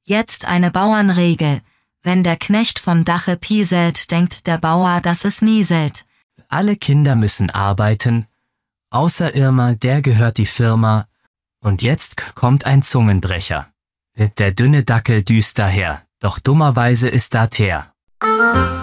Jetzt eine Bauernregel. Wenn der Knecht vom Dache pieselt, denkt der Bauer, dass es nieselt. Alle Kinder müssen arbeiten, außer Irma, der gehört die Firma. Und jetzt kommt ein Zungenbrecher. Der dünne Dackel düst daher, doch dummerweise ist da Teer.